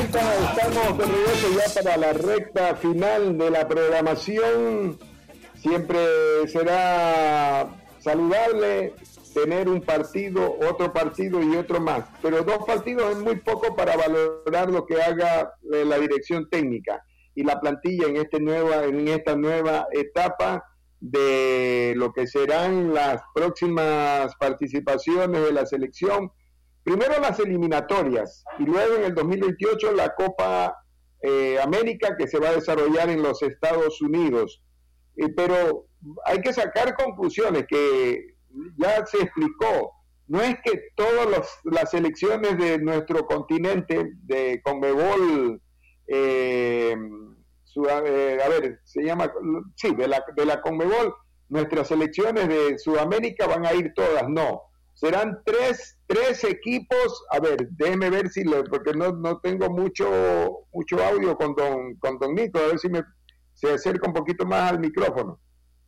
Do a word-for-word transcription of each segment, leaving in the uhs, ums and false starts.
Estamos de regreso ya para la recta final de la programación. Siempre será saludable tener un partido, otro partido y otro más, pero dos partidos es muy poco para valorar lo que haga la dirección técnica y la plantilla en, este nueva, en esta nueva etapa de lo que serán las próximas participaciones de la selección. Primero las eliminatorias y luego en el dos mil veintiocho la Copa eh, América, que se va a desarrollar en los Estados Unidos. Eh, pero hay que sacar conclusiones que ya se explicó. No es que todas las selecciones de nuestro continente, de CONMEBOL, eh, Sud- eh, a ver, se llama, sí, de la, de la CONMEBOL, nuestras selecciones de Sudamérica van a ir todas, no. Serán tres, tres equipos, a ver, déjeme ver si, lo, porque no, no tengo mucho mucho audio con don, con don Nico, a ver si me se acerca un poquito más al micrófono.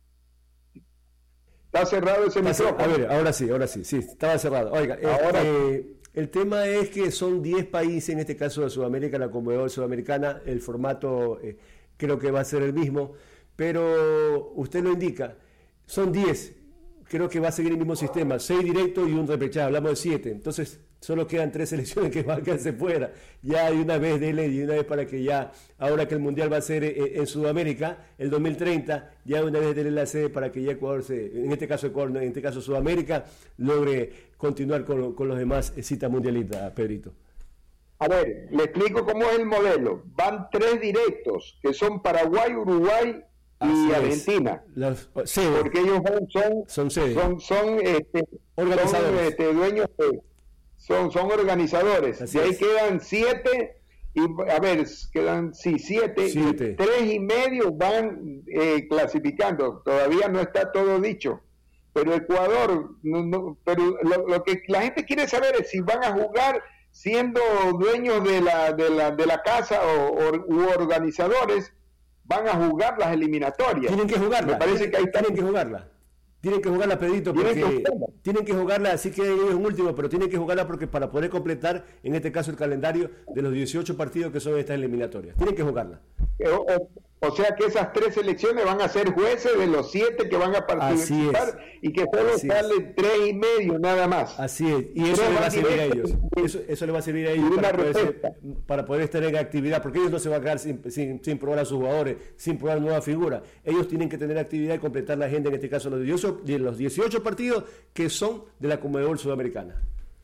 Está cerrado ese Está micrófono. A ver, ahora sí, ahora sí, sí, estaba cerrado. Oiga, ahora, eh, el tema es que son diez países, en este caso de Sudamérica, la CONMEBOL sudamericana, el formato eh, creo que va a ser el mismo, pero usted lo indica, son diez. Creo que va a seguir el mismo sistema, seis directos y un repechaje, hablamos de siete, entonces solo quedan tres selecciones que van a quedarse fuera, ya de una vez dele y de una vez para que ya, ahora que el Mundial va a ser en Sudamérica, el dos mil treinta, ya de una vez dele la sede para que ya Ecuador, se, en este caso Ecuador, en este caso Sudamérica, logre continuar con, con los demás citas mundialistas, Pedrito. A ver, le explico cómo es el modelo, van tres directos, que son Paraguay, Uruguay y Así Argentina, Los, porque ellos son son son, son, son, este, organizadores, son, este, dueños de, son son organizadores. Así y ahí es. quedan siete y a ver quedan sí siete, Siete. Y tres y medio van eh, clasificando. Todavía no está todo dicho, pero Ecuador no, no, pero lo, lo que la gente quiere saber es si van a jugar siendo dueños de la de la de la casa o, o u organizadores. Van a jugar las eliminatorias. Tienen que jugarla. Me parece tienen, que ahí tienen que jugarla. Tienen que jugarla, Pedrito, porque tienen que, tienen que jugarla, así que ellos en último, pero tienen que jugarla porque para poder completar, en este caso, el calendario de los dieciocho partidos que son estas eliminatorias. Tienen que jugarla. O, o, o sea que esas tres selecciones van a ser jueces de los siete que van a participar y que solo Así sale es. tres y medio nada más. Así es, y eso les va a servir a ellos. Eso, eso les va a servir a ellos para poder, ser, para poder estar en actividad, porque ellos no se van a quedar sin, sin, sin probar a sus jugadores, sin probar nuevas figuras. Ellos tienen que tener actividad y completar la agenda, en este caso los dieciocho, de los dieciocho partidos que son de la CONMEBOL sudamericana.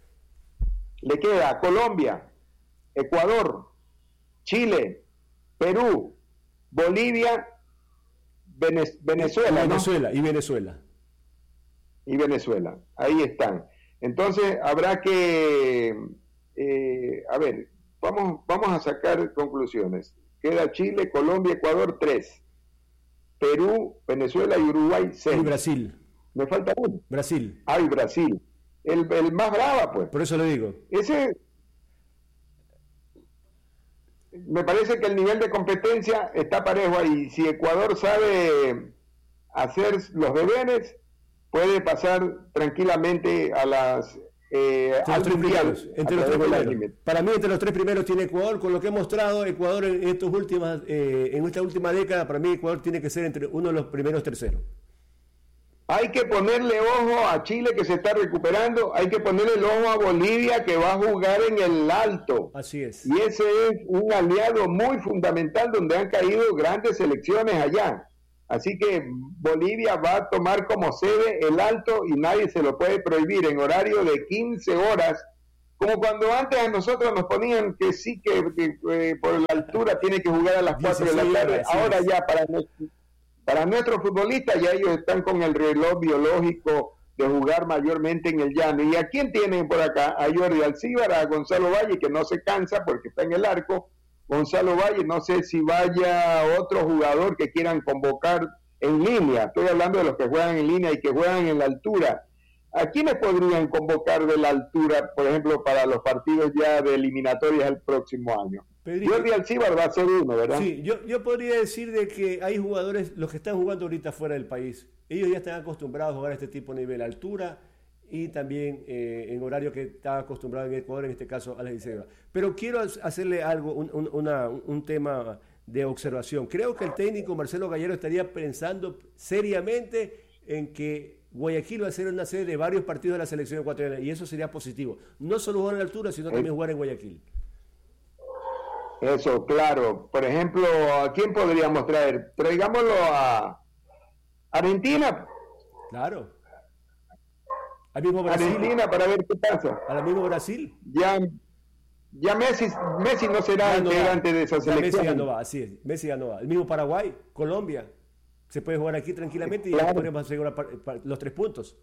Le queda Colombia, Ecuador, Chile, Perú, Bolivia, Venez- Venezuela, y ¿no? Venezuela, y Venezuela. Y Venezuela, ahí están. Entonces habrá que, eh, a ver, vamos, vamos a sacar conclusiones. Queda Chile, Colombia, Ecuador, tres. Perú, Venezuela y Uruguay, seis. Y Brasil. Me falta uno. Brasil. Ay, Brasil. El, el más brava, pues. Por eso le digo. Ese, me parece que el nivel de competencia está parejo ahí. Si Ecuador sabe hacer los deberes, puede pasar tranquilamente a las eh, entre los tres primeros, entre los tres primeros. Para mí, entre los tres primeros tiene Ecuador. Con lo que ha mostrado Ecuador en estos últimas, eh, en esta última década, para mí Ecuador tiene que ser entre uno de los primeros terceros. Hay que ponerle ojo a Chile, que se está recuperando. Hay que ponerle el ojo a Bolivia, que va a jugar en el Alto. Así es. Y ese es un aliado muy fundamental, donde han caído grandes selecciones allá. Así que Bolivia va a tomar como sede el Alto y nadie se lo puede prohibir, en horario de quince horas, como cuando antes a nosotros nos ponían que sí, que, que eh, por la altura tiene que jugar a las cuatro de la tarde. Ahora ya para nosotros, para nuestros futbolistas, ya ellos están con el reloj biológico de jugar mayormente en el llano. ¿Y a quién tienen por acá? A Jordi Alcíbar, a Gonzalo Valle, que no se cansa porque está en el arco. Gonzalo Valle, no sé si vaya otro jugador que quieran convocar en línea. Estoy hablando de los que juegan en línea y que juegan en la altura. ¿A quiénes podrían convocar de la altura, por ejemplo, para los partidos ya de eliminatorias el próximo año? Pedrito. Jordi Alcíbar va a ser uno, ¿verdad? Sí, yo, yo podría decir de que hay jugadores, los que están jugando ahorita fuera del país, ellos ya están acostumbrados a jugar a este tipo de nivel, altura y también eh, en horario que está acostumbrado en Ecuador, en este caso a las dieciséis horas. Pero quiero hacerle algo, un, un, una, un tema de observación. Creo que el técnico Marcelo Gallero estaría pensando seriamente en que Guayaquil va a ser una sede de varios partidos de la selección ecuatoriana, y eso sería positivo. No solo jugar en la altura, sino también jugar en Guayaquil. Eso, claro. Por ejemplo, ¿a quién podríamos traer? Traigámoslo a Argentina. Claro. Al mismo Brasil. Argentina para ver qué pasa. Al mismo Brasil. Ya, ya Messi, Messi no será no integrante va. de esa Ya selección. Messi ya no va, así es. Messi ya no va. El mismo Paraguay, Colombia. Se puede jugar aquí tranquilamente y claro. Ya podemos asegurar los tres puntos.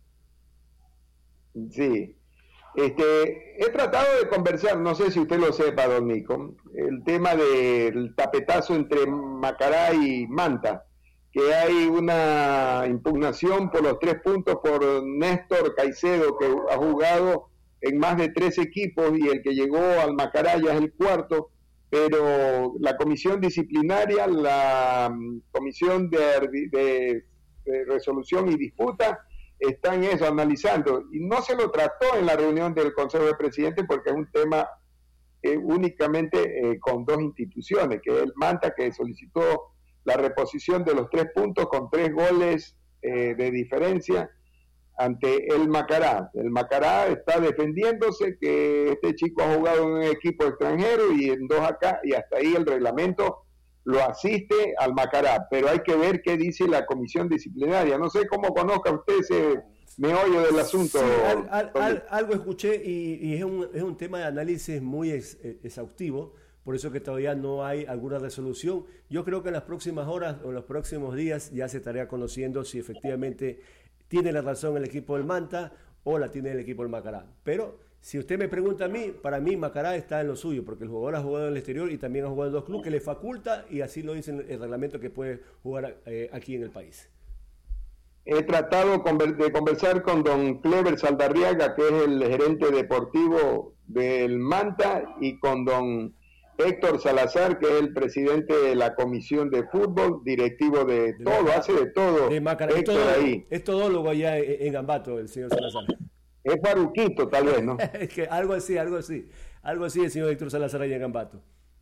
Sí. Este, he tratado de conversar, no sé si usted lo sepa, don Nico, el tema del tapetazo entre Macará y Manta, que hay una impugnación por los tres puntos por Néstor Caicedo, que ha jugado en más de tres equipos y el que llegó al Macará ya es el cuarto, pero la comisión disciplinaria, la comisión de, de, de resolución y disputa, están eso, analizando, y no se lo trató en la reunión del Consejo de Presidentes porque es un tema eh, únicamente eh, con dos instituciones, que es el Manta, que solicitó la reposición de los tres puntos con tres goles eh, de diferencia ante el Macará. El Macará está defendiéndose que este chico ha jugado en un equipo extranjero y en dos acá, y hasta ahí el reglamento lo asiste al Macará, pero hay que ver qué dice la comisión disciplinaria. No sé cómo conozca usted ese meollo del asunto. Sí, al, al, al, algo escuché y, y es, un, es un tema de análisis muy ex, exhaustivo, por eso que todavía no hay alguna resolución. Yo creo que en las próximas horas o en los próximos días ya se estaría conociendo si efectivamente tiene la razón el equipo del Manta o la tiene el equipo del Macará. Pero si usted me pregunta a mí, para mí Macará está en lo suyo, porque el jugador ha jugado en el exterior y también ha jugado en dos clubes que le faculta, y así lo dice el reglamento, que puede jugar eh, aquí en el país. He tratado de conversar con don Clever Saldarriaga, que es el gerente deportivo del Manta, y con don Héctor Salazar, que es el presidente de la comisión de fútbol, directivo de, de todo, la, hace de todo. De Macará, es, todo, ahí. Es todólogo allá en, en Ambato, el señor Salazar. Es Faruquito, tal vez, ¿no? Es que algo así, algo así. Algo así el señor Héctor Salazar allá en Ambato.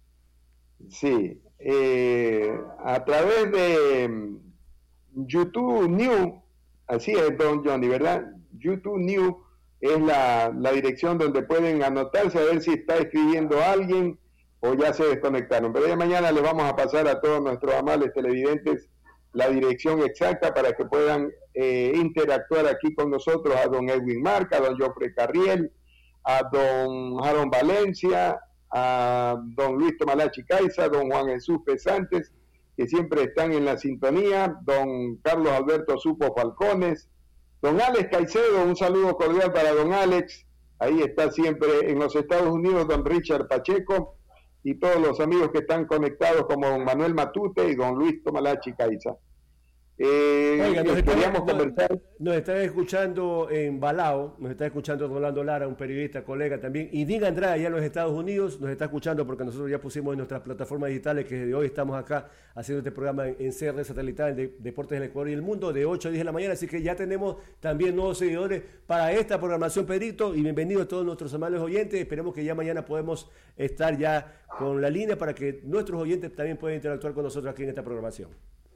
Sí. Eh, a través de YouTube News, así es, don Johnny, ¿verdad? YouTube News es la, la dirección donde pueden anotarse a ver si está escribiendo alguien o ya se desconectaron. Pero ya mañana les vamos a pasar a todos nuestros amables televidentes la dirección exacta para que puedan eh, interactuar aquí con nosotros, a don Edwin Marca, a don Jofre Carriel, a don Jaron Valencia, a don Luis Tomalachi Caiza, don Juan Jesús Pesantes, que siempre están en la sintonía, don Carlos Alberto Supo Falcones, don Alex Caicedo, un saludo cordial para don Alex, ahí está siempre en los Estados Unidos don Richard Pacheco, y todos los amigos que están conectados como don Manuel Matute y don Luis Tomalachi Caiza. Eh, Oiga, nos, están, nos, nos están escuchando en Balao, nos está escuchando Rolando Lara, un periodista, colega también, y Diga Andrade allá en los Estados Unidos, nos está escuchando porque nosotros ya pusimos en nuestras plataformas digitales que desde hoy estamos acá haciendo este programa en, en C R satelital de Deportes del Ecuador y el Mundo de ocho a diez de la mañana, así que ya tenemos también nuevos seguidores para esta programación, Pedrito, y bienvenidos a todos nuestros amables oyentes. Esperemos que ya mañana podemos estar ya con la línea para que nuestros oyentes también puedan interactuar con nosotros aquí en esta programación.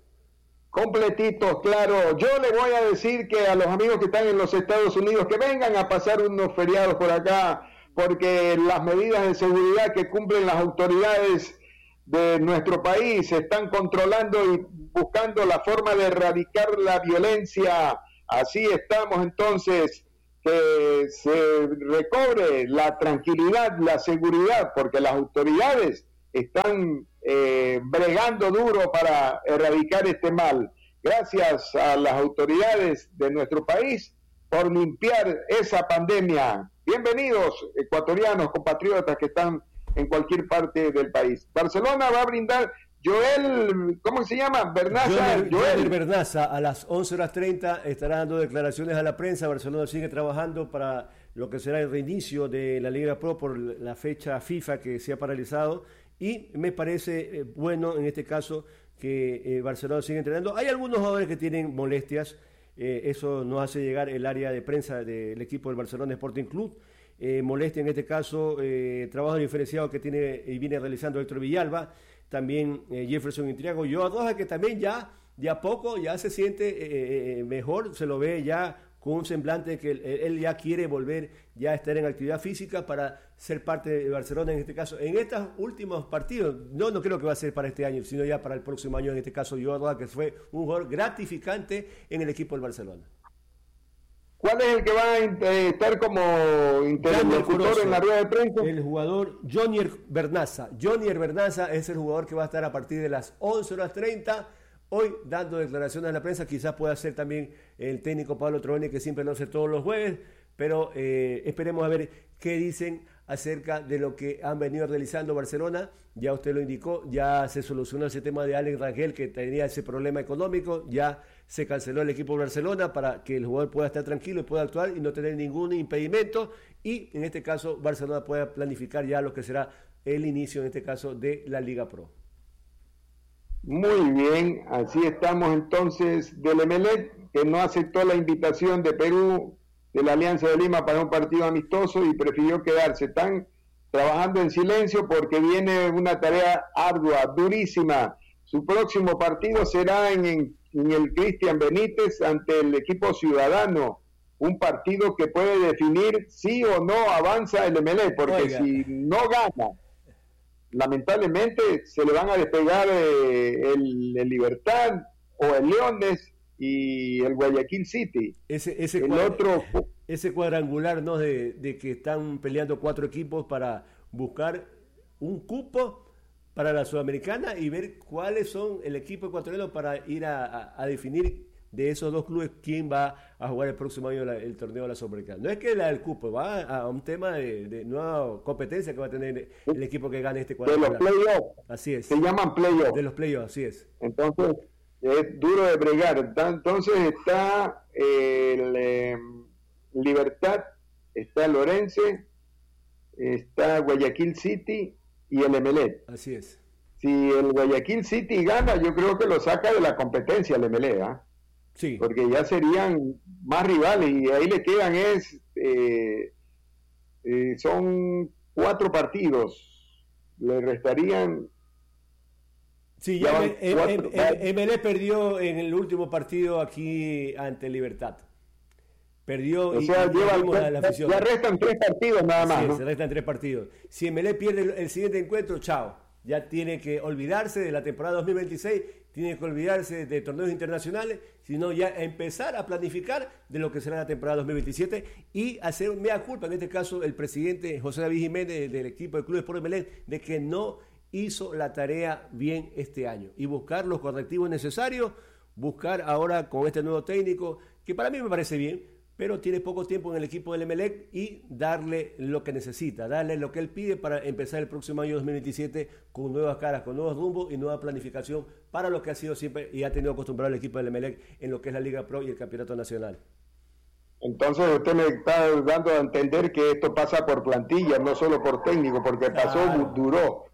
Completitos, claro. Yo le voy a decir que a los amigos que están en los Estados Unidos que vengan a pasar unos feriados por acá, porque las medidas de seguridad que cumplen las autoridades de nuestro país están controlando y buscando la forma de erradicar la violencia. Así estamos entonces, que se recobre la tranquilidad, la seguridad, porque las autoridades están eh, bregando duro para erradicar este mal. Gracias a las autoridades de nuestro país por limpiar esa pandemia. Bienvenidos, ecuatorianos, compatriotas que están en cualquier parte del país. Barcelona va a brindar Joel, ¿cómo se llama? Bernaza. Joel, Joel Bernaza, a las once horas treinta estará dando declaraciones a la prensa. Barcelona sigue trabajando para lo que será el reinicio de la Liga Pro por la fecha FIFA que se ha paralizado. Y me parece eh, bueno en este caso que eh, Barcelona sigue entrenando. Hay algunos jugadores que tienen molestias, Eh, eso nos hace llegar el área de prensa del equipo del Barcelona Sporting Club. Eh, molestia en este caso, eh, trabajo diferenciado que tiene y viene realizando Héctor Villalba, también eh, Jefferson Intriago, yo Roja, que también ya de a poco ya se siente eh, eh, mejor, se lo ve ya con un semblante de que él, él ya quiere volver ya a estar en actividad física para ser parte de Barcelona en este caso. En estos últimos partidos, no, no creo que va a ser para este año, sino ya para el próximo año, en este caso yo Roja, que fue un jugador gratificante en el equipo del Barcelona. ¿Cuál es el que va a estar como interlocutor en la rueda de prensa? El jugador Jonier Bernaza. Jonier Bernaza es el jugador que va a estar a partir de las once horas treinta, hoy dando declaraciones a la prensa. Quizás pueda ser también el técnico Pablo Troveni, que siempre lo hace todos los jueves, pero eh, esperemos a ver qué dicen acerca de lo que han venido realizando Barcelona. Ya usted lo indicó, ya se solucionó ese tema de Alex Rangel, que tenía ese problema económico, ya se canceló el equipo de Barcelona para que el jugador pueda estar tranquilo y pueda actuar y no tener ningún impedimento, y en este caso Barcelona pueda planificar ya lo que será el inicio, en este caso, de la Liga Pro. Muy bien, así estamos entonces del Emelec, que no aceptó la invitación de Perú, de la Alianza de Lima, para un partido amistoso y prefirió quedarse. Están trabajando en silencio porque viene una tarea ardua, durísima. Su próximo partido será en, en, en el Cristian Benítez ante el equipo Ciudadano, un partido que puede definir si o no avanza el Emelec, porque Oiga. si no gana, lamentablemente se le van a despegar eh, el, el Libertad o el Leones y el Guayaquil City. Ese, ese, el cuadra, otro... ese cuadrangular, ¿no? De, de que están peleando cuatro equipos para buscar un cupo para la Sudamericana y ver cuáles son el equipo ecuatoriano para ir a, a, a definir de esos dos clubes quién va a jugar el próximo año la, el torneo de la Sudamericana. No es que la del cupo, va a, a un tema de, de nueva competencia que va a tener el equipo que gane este cuadrangular. De los playoffs. Así es. Se llaman playoffs. De los playoffs, así es. Entonces, es duro de bregar. Entonces está el eh, Libertad, está Lorense, está Guayaquil City y el Emelec. Así es. Si el Guayaquil City gana, yo creo que lo saca de la competencia el Emelec, ¿eh? Sí. Porque ya serían más rivales y ahí le quedan es eh, eh, son cuatro partidos, le restarían. Sí, ya Emelec perdió en el último partido aquí ante Libertad. Perdió o y, sea, y lleva, la afición. Ya restan tres partidos nada más. Sí, ¿no? se restan tres partidos. Si Emelec pierde el, el siguiente encuentro, chao. Ya tiene que olvidarse de la temporada dos mil veintiséis, tiene que olvidarse de torneos internacionales, sino ya empezar a planificar de lo que será la temporada dos mil veintisiete y hacer un mea culpa, en este caso el presidente José David Jiménez del equipo del Club Sport Emelec, de que no hizo la tarea bien este año y buscar los correctivos necesarios, buscar ahora con este nuevo técnico, que para mí me parece bien, pero tiene poco tiempo en el equipo del Emelec, y darle lo que necesita, darle lo que él pide para empezar el próximo año dos mil veintisiete con nuevas caras, con nuevos rumbos y nueva planificación para lo que ha sido siempre y ha tenido acostumbrado el equipo del Emelec en lo que es la Liga Pro y el Campeonato Nacional. Entonces usted me está dando a entender que esto pasa por plantilla, no solo por técnico, porque pasó, claro. duró,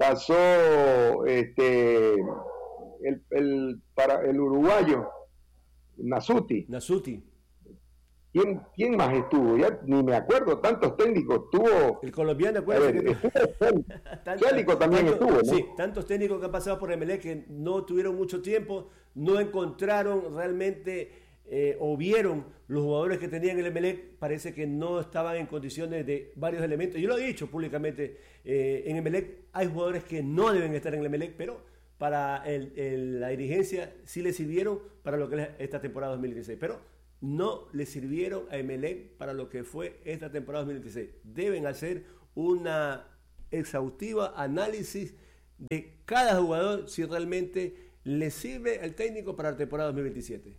pasó este el, el, para el uruguayo Nasuti. Nasuti. ¿Quién, ¿Quién más estuvo? Ya ni me acuerdo, tantos técnicos tuvo. El colombiano, acuérdate que Célico también tanto, estuvo, ¿no? Sí, tantos técnicos que han pasado por Emelec que no tuvieron mucho tiempo, no encontraron realmente eh, o vieron los jugadores que tenían el Emelec, parece que no estaban en condiciones de varios elementos. Yo lo he dicho públicamente, eh, en Emelec hay jugadores que no deben estar en el Emelec, pero para el, el, la dirigencia sí le sirvieron para lo que es esta temporada dos mil dieciséis, pero no le sirvieron a Emelec para lo que fue esta temporada dos mil dieciséis. Deben hacer una exhaustiva análisis de cada jugador si realmente le sirve al técnico para la temporada dos mil veintisiete.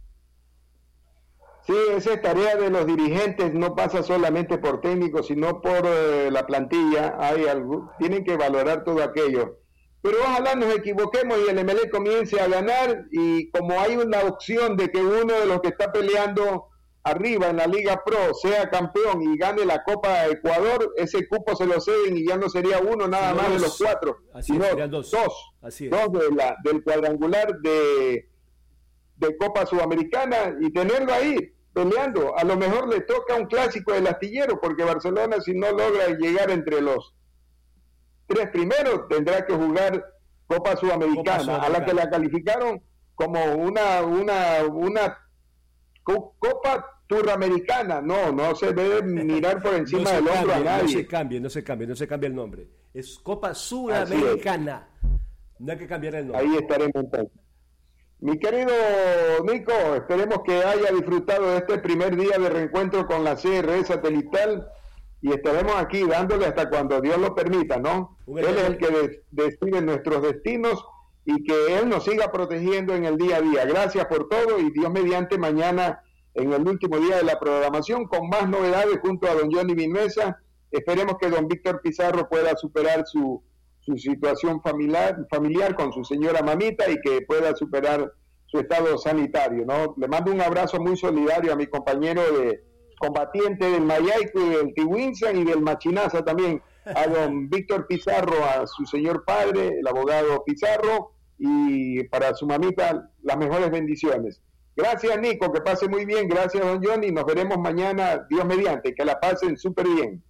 Sí, esa es tarea de los dirigentes, no pasa solamente por técnicos, sino por eh, la plantilla. Hay algo, tienen que valorar todo aquello. Pero ojalá nos equivoquemos y el Emelec comience a ganar, y como hay una opción de que uno de los que está peleando arriba en la Liga Pro sea campeón y gane la Copa de Ecuador, ese cupo se lo ceden y ya no sería uno nada más de los cuatro, Así sino es, dos, dos, Así es. dos de la, del cuadrangular de, de Copa Sudamericana y tenerlo ahí peleando. A lo mejor le toca un clásico del astillero, porque Barcelona, si no logra llegar entre los tres primeros, tendrá que jugar Copa Sudamericana, Copa Sudamericana. A la que la calificaron como una una una Copa Suramericana. No, no se debe mirar por encima no del hombro a nadie. No se cambie, no se cambie, no se cambie el nombre. Es Copa Suramericana. No hay que cambiar el nombre. Ahí estaremos entonces. Mi querido Nico, esperemos que haya disfrutado de este primer día de reencuentro con la C R E satelital y estaremos aquí dándole hasta cuando Dios lo permita, ¿no? Él es el que de, decide nuestros destinos y que Él nos siga protegiendo en el día a día. Gracias por todo y Dios mediante mañana en el último día de la programación con más novedades junto a don Johnny Vinuesa. Esperemos que don Víctor Pizarro pueda superar su su situación familiar, familiar con su señora mamita y que pueda superar su estado sanitario, ¿no? Le mando un abrazo muy solidario a mi compañero de combatiente del Mayaico y del Tihuinzan y del Machinaza también, a don Víctor Pizarro, a su señor padre, el abogado Pizarro, y para su mamita las mejores bendiciones. Gracias, Nico, que pase muy bien, gracias, don Johnny, nos veremos mañana, Dios mediante, que la pasen súper bien.